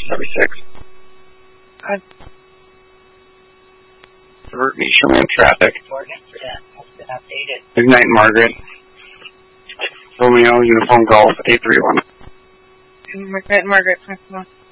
76. Good. Divert me, show me on traffic. Has been updated. Ignite Margaret. Romeo, Uniform Golf, 831. Margaret,